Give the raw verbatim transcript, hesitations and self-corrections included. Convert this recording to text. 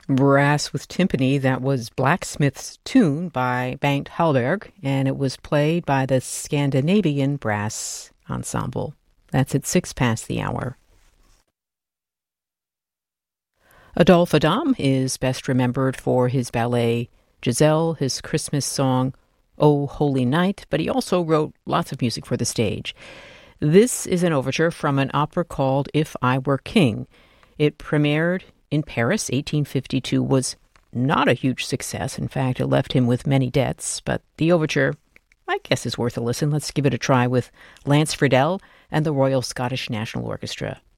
Brass with Timpani, that was Blacksmith's Tune by Bengt Hallberg, and it was played by the Scandinavian Brass Ensemble. That's at six past the hour. Adolphe Adam is best remembered for his ballet Giselle, his Christmas song O Holy Night, but he also wrote lots of music for the stage. This is an overture from an opera called If I Were King. It premiered in Paris, eighteen fifty-two, was not a huge success. In fact, it left him with many debts, but the overture, I guess, is worth a listen. Let's give it a try with Lance Friedel and the Royal Scottish National Orchestra.